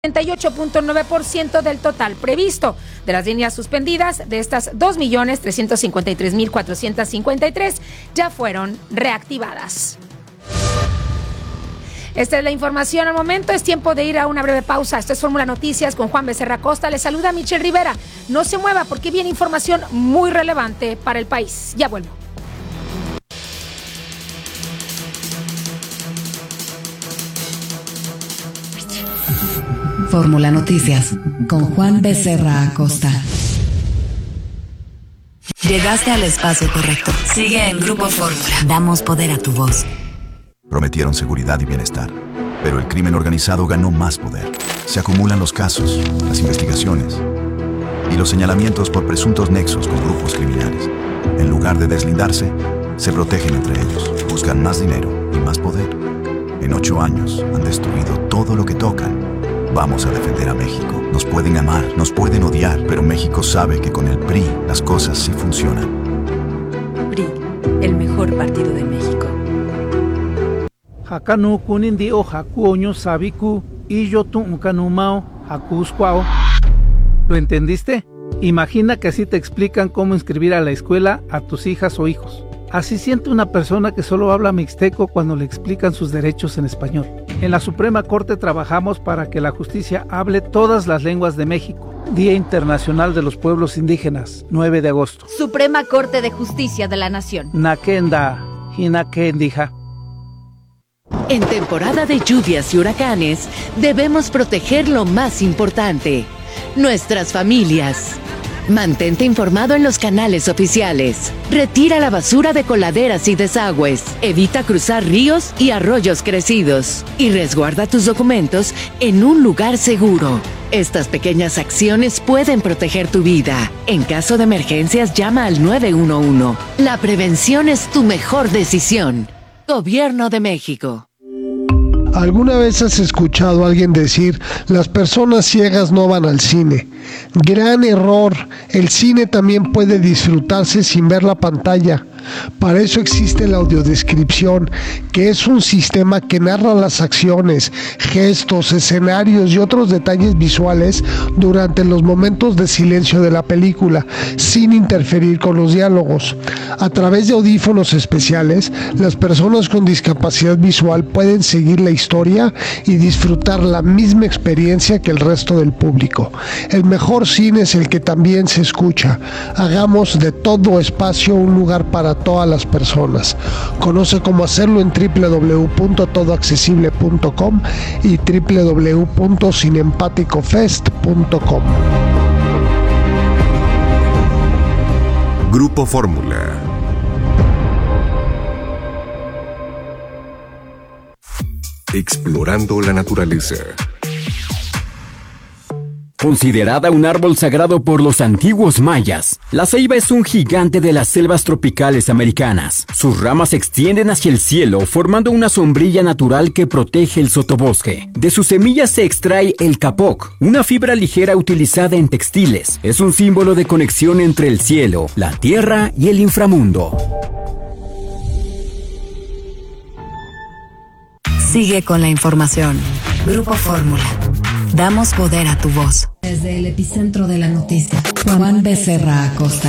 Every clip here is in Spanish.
38.9% del total previsto. De las líneas suspendidas, de estas 2.353.453 ya fueron reactivadas. Esta es la información al momento. Es tiempo de ir a una breve pausa. Esto es Fórmula Noticias con Juan Becerra Costa. Les saluda Michelle Rivera. No se mueva porque viene información muy relevante para el país. Ya vuelvo. Fórmula Noticias con Juan Becerra Acosta. Llegaste al espacio correcto. Sigue en Grupo Fórmula. Damos poder a tu voz. Prometieron seguridad y bienestar, pero el crimen organizado ganó más poder. Se acumulan los casos, las investigaciones y los señalamientos por presuntos nexos con grupos criminales. En lugar de deslindarse, se protegen entre ellos, buscan más dinero y más poder. En 8 años han destruido todo lo que tocan. Vamos a defender a México. Nos pueden amar, nos pueden odiar, pero México sabe que con el PRI las cosas sí funcionan. PRI, el mejor partido de México. Hakanu kunindi o hakuoño sabiku y yo tuncanumao hakuscuao. ¿Lo entendiste? Imagina que así te explican cómo inscribir a la escuela a tus hijas o hijos. Así siente una persona que solo habla mixteco cuando le explican sus derechos en español. En la Suprema Corte trabajamos para que la justicia hable todas las lenguas de México. Día Internacional de los Pueblos Indígenas, 9 de agosto. Suprema Corte de Justicia de la Nación. Nakenda, hinakendija. En temporada de lluvias y huracanes, debemos proteger lo más importante, nuestras familias. Mantente informado en los canales oficiales. Retira la basura de coladeras y desagües. Evita cruzar ríos y arroyos crecidos. Y resguarda tus documentos en un lugar seguro. Estas pequeñas acciones pueden proteger tu vida. En caso de emergencias, llama al 911. La prevención es tu mejor decisión. Gobierno de México. ¿Alguna vez has escuchado a alguien decir, las personas ciegas no van al cine? Gran error, el cine también puede disfrutarse sin ver la pantalla. Para eso existe la audiodescripción, que es un sistema que narra las acciones, gestos, escenarios y otros detalles visuales durante los momentos de silencio de la película, sin interferir con los diálogos. A través de audífonos especiales, las personas con discapacidad visual pueden seguir la historia y disfrutar la misma experiencia que el resto del público. El mejor cine es el que también se escucha. Hagamos de todo espacio un lugar para todas las personas. Conoce cómo hacerlo en www.todoaccesible.com y www.cineempaticofest.com. Grupo Fórmula. Explorando la naturaleza. Considerada un árbol sagrado por los antiguos mayas, la ceiba es un gigante de las selvas tropicales americanas. Sus ramas se extienden hacia el cielo, formando una sombrilla natural que protege el sotobosque. De sus semillas se extrae el capoc, una fibra ligera utilizada en textiles. Es un símbolo de conexión entre el cielo, la tierra y el inframundo. Sigue con la información. Grupo Fórmula. Damos poder a tu voz. Desde el epicentro de la noticia, Juan Becerra Acosta.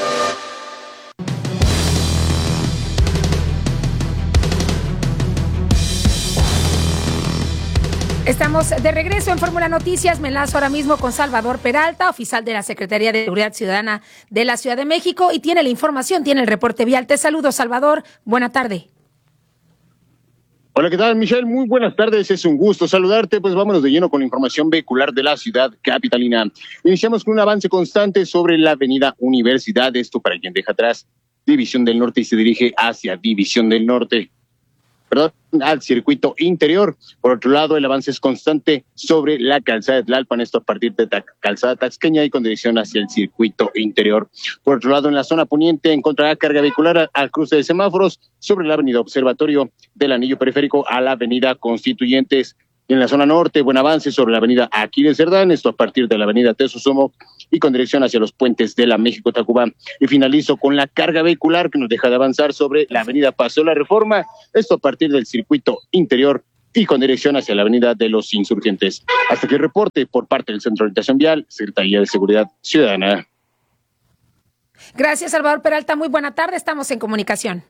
Estamos de regreso en Fórmula Noticias. Me enlazo ahora mismo con Salvador Peralta, oficial de la Secretaría de Seguridad Ciudadana de la Ciudad de México, y tiene la información, tiene el reporte vial. Te saludo, Salvador. Buena tarde. Hola, ¿qué tal, Michelle? Muy buenas tardes, es un gusto saludarte. Pues vámonos de lleno con la información vehicular de la ciudad capitalina. Iniciamos con un avance constante sobre la avenida Universidad, esto para quien deja atrás División del Norte y se dirige hacia División del Norte, al circuito interior. Por otro lado, el avance es constante sobre la calzada de Tlalpan, esto a partir de calzada Taxqueña y con dirección hacia el circuito interior. Por otro lado, en la zona poniente encontrará carga vehicular al cruce de semáforos sobre la avenida Observatorio, del anillo periférico a la avenida Constituyentes. En la zona norte, buen avance sobre la avenida Aquiles Cerdán, esto a partir de la avenida Tesosomo y con dirección hacia los puentes de la México-Tacuba. Y finalizo con la carga vehicular que nos deja de avanzar sobre la avenida Paseo La Reforma, esto a partir del circuito interior y con dirección hacia la Avenida de los Insurgentes. Hasta aquí el reporte por parte del Centro de Orientación Vial, Secretaría de Seguridad Ciudadana. Gracias, Salvador Peralta. Muy buena tarde. Estamos en comunicación.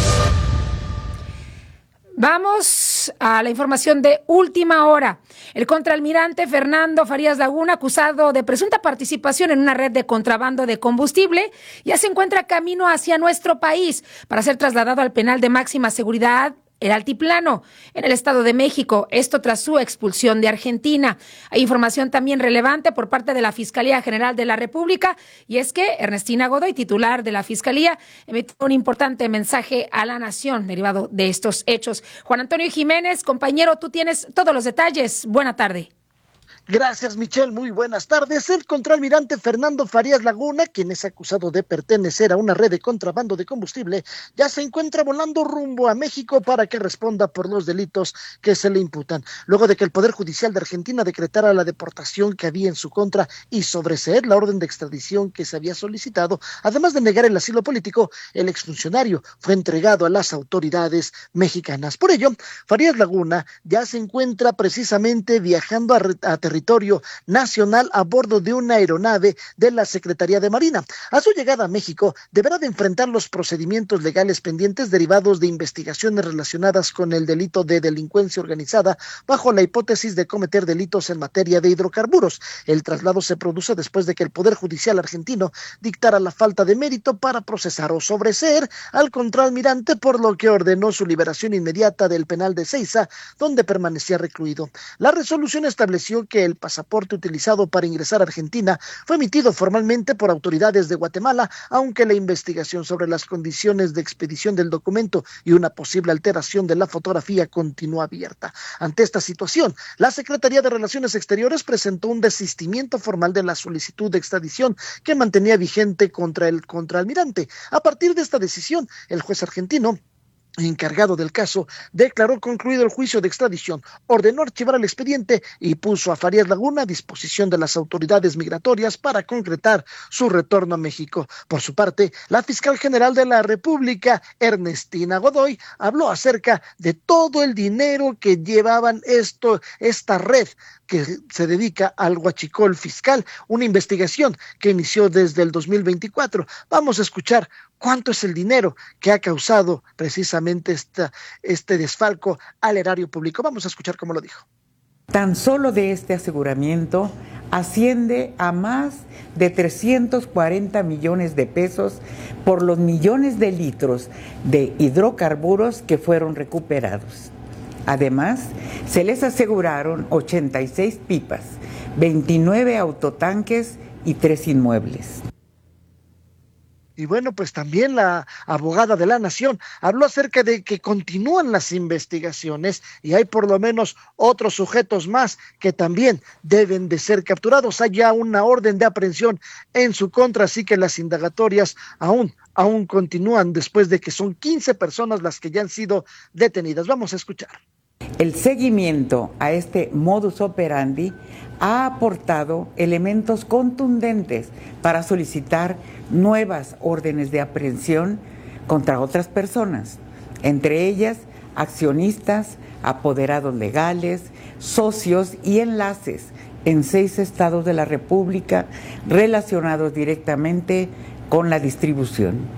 Vamos a la información de última hora. El contraalmirante Fernando Farías Laguna, acusado de presunta participación en una red de contrabando de combustible, ya se encuentra camino hacia nuestro país para ser trasladado al penal de máxima seguridad, el Altiplano, en el Estado de México, esto tras su expulsión de Argentina. Hay información también relevante por parte de la Fiscalía General de la República, y es que Ernestina Godoy, titular de la Fiscalía, emitió un importante mensaje a la nación derivado de estos hechos. Juan Antonio Jiménez, compañero, tú tienes todos los detalles. Buena tarde. Gracias, Michelle. Muy buenas tardes. El contraalmirante Fernando Farías Laguna, quien es acusado de pertenecer a una red de contrabando de combustible, ya se encuentra volando rumbo a México para que responda por los delitos que se le imputan. Luego de que el Poder Judicial de Argentina decretara la deportación que había en su contra y sobreseer la orden de extradición que se había solicitado, además de negar el asilo político, el exfuncionario fue entregado a las autoridades mexicanas. Por ello, Farías Laguna ya se encuentra precisamente viajando a territorio nacional a bordo de una aeronave de la Secretaría de Marina. A su llegada a México, deberá de enfrentar los procedimientos legales pendientes derivados de investigaciones relacionadas con el delito de delincuencia organizada bajo la hipótesis de cometer delitos en materia de hidrocarburos. El traslado se produce después de que el Poder Judicial argentino dictara la falta de mérito para procesar o sobreseer al contraalmirante, por lo que ordenó su liberación inmediata del penal de Ezeiza, donde permanecía recluido. La resolución estableció que el pasaporte utilizado para ingresar a Argentina fue emitido formalmente por autoridades de Guatemala, aunque la investigación sobre las condiciones de expedición del documento y una posible alteración de la fotografía continúa abierta. Ante esta situación, la Secretaría de Relaciones Exteriores presentó un desistimiento formal de la solicitud de extradición que mantenía vigente contra el contraalmirante. A partir de esta decisión, el juez argentino encargado del caso declaró concluido el juicio de extradición, ordenó archivar el expediente y puso a Farías Laguna a disposición de las autoridades migratorias para concretar su retorno a México. Por su parte, la fiscal general de la República, Ernestina Godoy, habló acerca de todo el dinero que llevaban esta red que se dedica al huachicol fiscal, una investigación que inició desde el 2024. Vamos a escuchar cuánto es el dinero que ha causado precisamente este desfalco al erario público. Vamos a escuchar cómo lo dijo. Tan solo de este aseguramiento asciende a más de 340 millones de pesos por los millones de litros de hidrocarburos que fueron recuperados. Además, se les aseguraron 86 pipas, 29 autotanques y 3 inmuebles. Y bueno, pues también la abogada de la Nación habló acerca de que continúan las investigaciones y hay por lo menos otros sujetos más que también deben de ser capturados. Hay ya una orden de aprehensión en su contra, así que las indagatorias aún continúan después de que son 15 personas las que ya han sido detenidas. Vamos a escuchar. El seguimiento a este modus operandi ha aportado elementos contundentes para solicitar nuevas órdenes de aprehensión contra otras personas, entre ellas accionistas, apoderados legales, socios y enlaces en 6 estados de la República relacionados directamente con la distribución.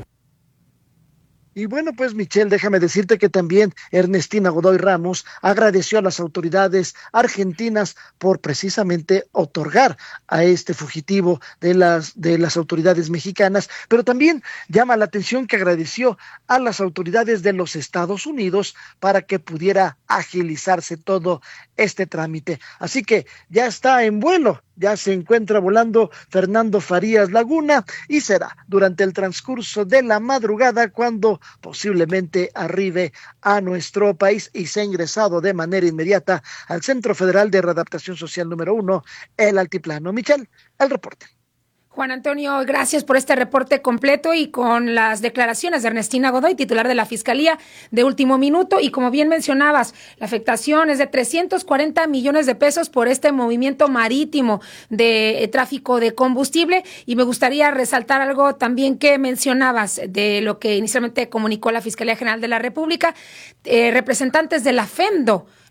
Y bueno, pues Michelle, déjame decirte que también Ernestina Godoy Ramos agradeció a las autoridades argentinas por precisamente otorgar a este fugitivo de las autoridades mexicanas, pero también llama la atención que agradeció a las autoridades de los Estados Unidos para que pudiera agilizarse todo este trámite. Así que ya está en vuelo. Ya se encuentra volando Fernando Farías Laguna y será durante el transcurso de la madrugada cuando posiblemente arribe a nuestro país y sea ingresado de manera inmediata al Centro Federal de Readaptación Social número 1, el Altiplano. Michelle, el reporte. Juan Antonio, gracias por este reporte completo y con las declaraciones de Ernestina Godoy, titular de la Fiscalía de último minuto. Y como bien mencionabas, la afectación es de 340 millones de pesos por este movimiento marítimo de tráfico de combustible. Y me gustaría resaltar algo también que mencionabas de lo que inicialmente comunicó la Fiscalía General de la República. Representantes de la FEMDO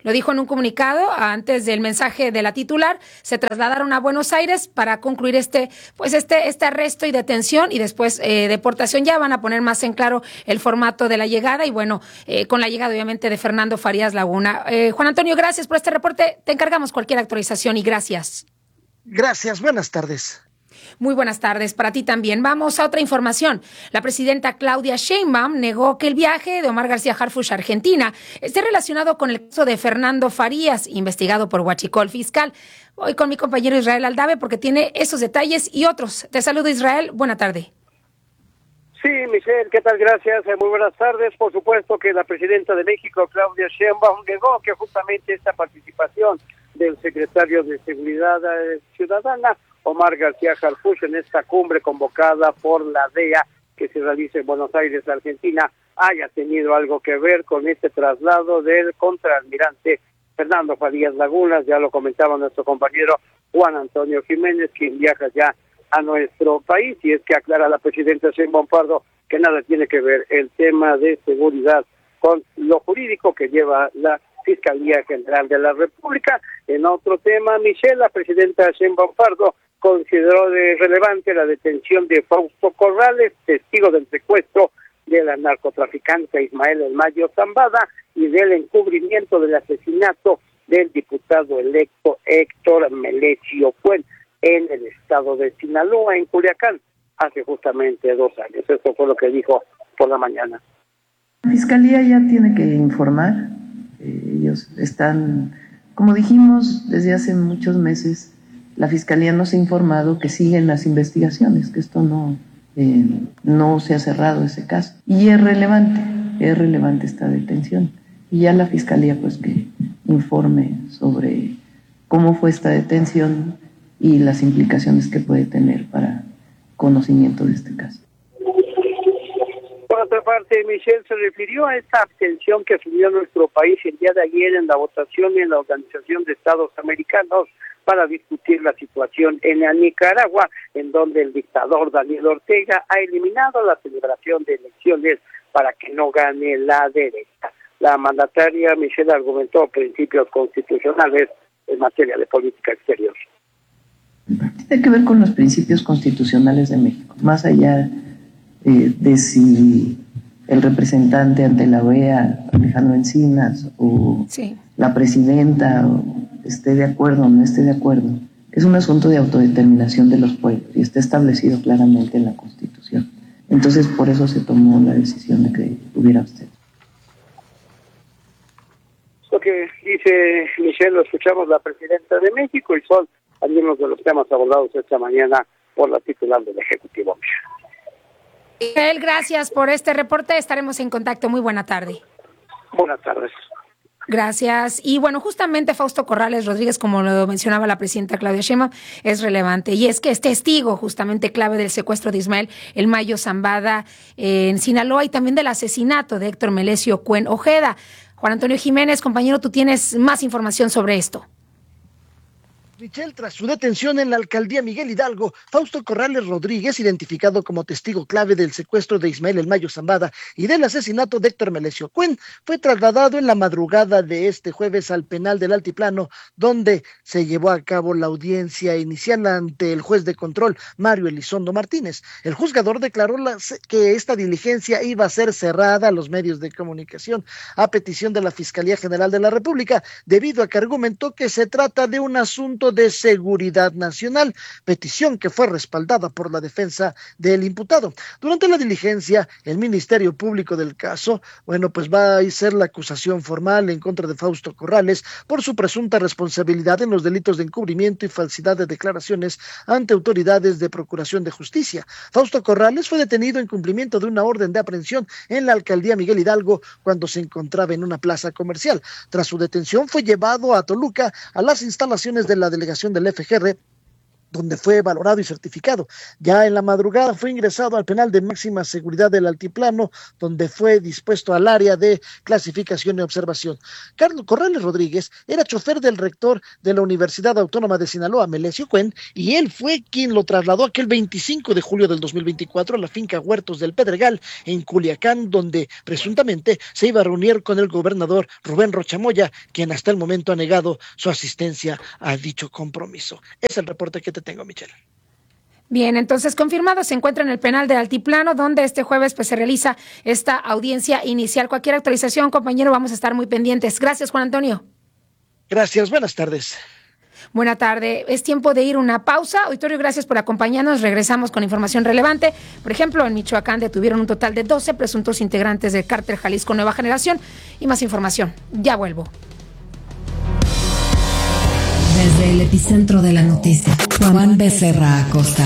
Lo dijo en un comunicado antes del mensaje de la titular. Se trasladaron a Buenos Aires para concluir este arresto y detención y después deportación. Ya van a poner más en claro el formato de la llegada y bueno, con la llegada obviamente de Fernando Farías Laguna. Juan Antonio, gracias por este reporte. Te encargamos cualquier actualización y gracias. Gracias, buenas tardes. Muy buenas tardes para ti también. Vamos a otra información. La presidenta Claudia Sheinbaum negó que el viaje de Omar García Harfuch a Argentina esté relacionado con el caso de Fernando Farías, investigado por Huachicol Fiscal. Voy con mi compañero Israel Aldave porque tiene esos detalles y otros. Te saludo, Israel. Buena tarde. Sí, Michelle, ¿qué tal? Gracias. Muy buenas tardes. Por supuesto que la presidenta de México, Claudia Sheinbaum, negó que justamente esta participación del secretario de Seguridad Ciudadana, Omar García Harfuch, en esta cumbre convocada por la DEA que se realiza en Buenos Aires, Argentina, haya tenido algo que ver con este traslado del contraalmirante Fernando Farías Laguna. Ya lo comentaba nuestro compañero Juan Antonio Jiménez, quien viaja ya a nuestro país, y es que aclara la presidenta Sheinbaum Pardo que nada tiene que ver el tema de seguridad con lo jurídico que lleva la Fiscalía General de la República. En otro tema, Michelle, la presidenta Sheinbaum Pardo consideró de relevante la detención de Fausto Corrales, testigo del secuestro de la narcotraficante Ismael El Mayo Zambada y del encubrimiento del asesinato del diputado electo Héctor Melesio Cuen en el estado de Sinaloa, en Culiacán, hace justamente 2 años. Eso fue lo que dijo por la mañana. La Fiscalía ya tiene que informar. Ellos están, como dijimos desde hace muchos meses, la Fiscalía nos ha informado que siguen las investigaciones, que esto no se ha cerrado ese caso. Y es relevante esta detención. Y ya la Fiscalía pues que informe sobre cómo fue esta detención y las implicaciones que puede tener para conocimiento de este caso. Por otra parte, Michelle se refirió a esta abstención que asumió nuestro país el día de ayer en la votación en la Organización de Estados Americanos para discutir la situación en Nicaragua, en donde el dictador Daniel Ortega ha eliminado la celebración de elecciones para que no gane la derecha. La mandataria Michelle argumentó principios constitucionales en materia de política exterior. Tiene que ver con los principios constitucionales de México, más allá de si el representante ante la OEA, Alejandro Encinas, o la presidenta esté de acuerdo o no esté de acuerdo. Es un asunto de autodeterminación de los pueblos y está establecido claramente en la Constitución. Entonces, por eso se tomó la decisión de que hubiera usted. Lo que dice Michelle, lo escuchamos la presidenta de México y son algunos de los temas abordados esta mañana por la titular del Ejecutivo. Miguel, gracias por este reporte. Estaremos en contacto. Muy buena tarde. Buenas tardes. Gracias. Y bueno, justamente Fausto Corrales Rodríguez, como lo mencionaba la presidenta Claudia Sheinbaum, es relevante. Y es que es testigo justamente clave del secuestro de Ismael El Mayo Zambada en Sinaloa y también del asesinato de Héctor Melesio Cuen Ojeda. Juan Antonio Jiménez, compañero, tú tienes más información sobre esto. Michelle, tras su detención en la alcaldía Miguel Hidalgo, Fausto Corrales Rodríguez, identificado como testigo clave del secuestro de Ismael El Mayo Zambada y del asesinato de Héctor Melesio Cuen, fue trasladado en la madrugada de este jueves al penal del Altiplano, donde se llevó a cabo la audiencia inicial ante el juez de control, Mario Elizondo Martínez. El juzgador declaró que esta diligencia iba a ser cerrada a los medios de comunicación a petición de la Fiscalía General de la República, debido a que argumentó que se trata de un asunto de seguridad nacional, petición que fue respaldada por la defensa del imputado. Durante la diligencia, el Ministerio Público del caso, pues va a ser la acusación formal en contra de Fausto Corrales por su presunta responsabilidad en los delitos de encubrimiento y falsidad de declaraciones ante autoridades de Procuración de Justicia. Fausto Corrales fue detenido en cumplimiento de una orden de aprehensión en la alcaldía Miguel Hidalgo cuando se encontraba en una plaza comercial. Tras su detención fue llevado a Toluca, a las instalaciones de la delegación del FGR, donde fue valorado y certificado. Ya en la madrugada fue ingresado al penal de máxima seguridad del Altiplano, donde fue dispuesto al área de clasificación y observación. Carlos Corrales Rodríguez era chofer del rector de la Universidad Autónoma de Sinaloa, Melesio Cuen, y él fue quien lo trasladó aquel 25 de julio del 2024 a la finca Huertos del Pedregal, en Culiacán, donde presuntamente se iba a reunir con el gobernador Rubén Rocha Moya, quien hasta el momento ha negado su asistencia a dicho compromiso. Es el reporte que te tengo, Michelle. Bien, entonces confirmado, se encuentra en el penal del Altiplano, donde este jueves pues se realiza esta audiencia inicial. Cualquier actualización, compañero, vamos a estar muy pendientes. Gracias, Juan Antonio. Gracias, buenas tardes. Buena tarde. Es tiempo de ir a una pausa. Auditorio, gracias por acompañarnos. Regresamos con información relevante. Por ejemplo, en Michoacán detuvieron un total de 12 presuntos integrantes del cártel Jalisco Nueva Generación. Y más información. Ya vuelvo. Desde el epicentro de la noticia, Juan Becerra Acosta.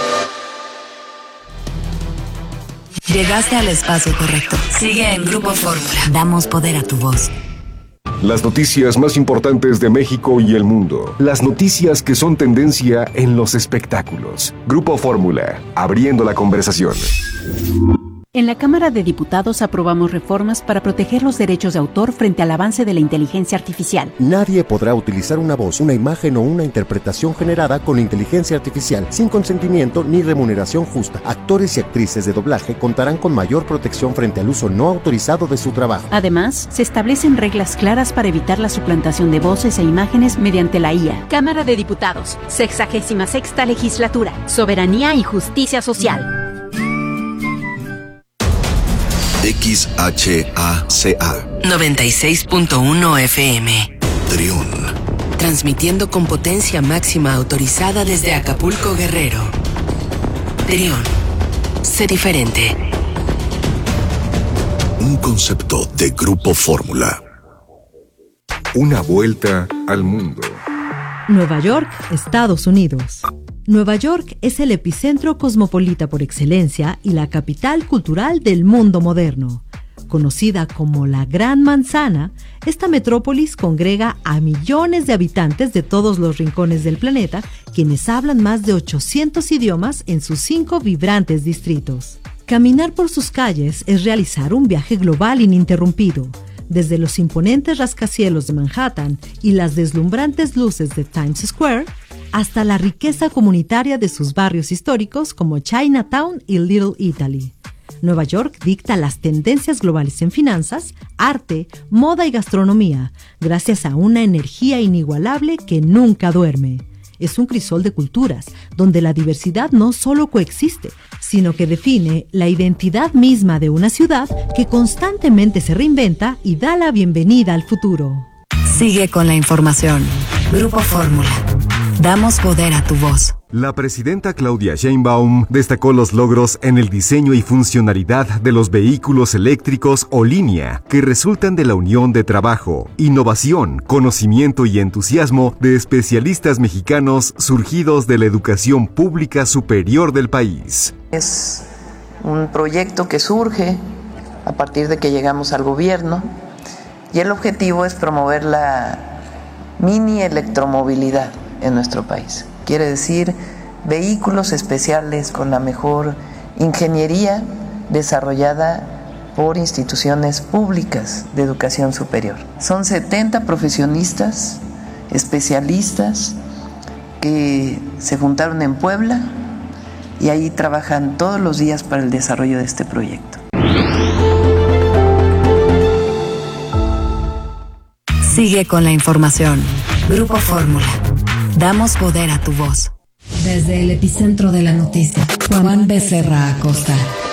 Llegaste al espacio correcto. Sigue en Grupo Fórmula. Damos poder a tu voz. Las noticias más importantes de México y el mundo. Las noticias que son tendencia en los espectáculos. Grupo Fórmula, abriendo la conversación. En la Cámara de Diputados aprobamos reformas para proteger los derechos de autor frente al avance de la inteligencia artificial. Nadie podrá utilizar una voz, una imagen o una interpretación generada con inteligencia artificial sin consentimiento ni remuneración justa. Actores y actrices de doblaje contarán con mayor protección frente al uso no autorizado de su trabajo. Además, se establecen reglas claras para evitar la suplantación de voces e imágenes mediante la IA. Cámara de Diputados, 66ª Legislatura, Soberanía y Justicia Social. XHACA 96.1 FM. Trión. Transmitiendo con potencia máxima autorizada desde Acapulco, Guerrero. Trión. Sé diferente. Un concepto de Grupo Fórmula. Una vuelta al mundo. Nueva York, Estados Unidos. Nueva York es el epicentro cosmopolita por excelencia y la capital cultural del mundo moderno. Conocida como la Gran Manzana, esta metrópolis congrega a millones de habitantes de todos los rincones del planeta, quienes hablan más de 800 idiomas en sus 5 vibrantes distritos. Caminar por sus calles es realizar un viaje global ininterrumpido. Desde los imponentes rascacielos de Manhattan y las deslumbrantes luces de Times Square, hasta la riqueza comunitaria de sus barrios históricos como Chinatown y Little Italy. Nueva York dicta las tendencias globales en finanzas, arte, moda y gastronomía, gracias a una energía inigualable que nunca duerme. Es un crisol de culturas, donde la diversidad no solo coexiste, sino que define la identidad misma de una ciudad que constantemente se reinventa y da la bienvenida al futuro. Sigue con la información. Grupo Fórmula. Damos poder a tu voz. La presidenta Claudia Sheinbaum destacó los logros en el diseño y funcionalidad de los vehículos eléctricos o línea, que resultan de la unión de trabajo, innovación, conocimiento y entusiasmo de especialistas mexicanos surgidos de la educación pública superior del país. Es un proyecto que surge a partir de que llegamos al gobierno y el objetivo es promover la mini electromovilidad en nuestro país. Quiere decir vehículos especiales con la mejor ingeniería desarrollada por instituciones públicas de educación superior. Son 70 profesionistas, especialistas que se juntaron en Puebla y ahí trabajan todos los días para el desarrollo de este proyecto. Sigue con la información. Grupo Fórmula. Damos poder a tu voz. Desde el epicentro de la noticia, Juan Becerra Acosta.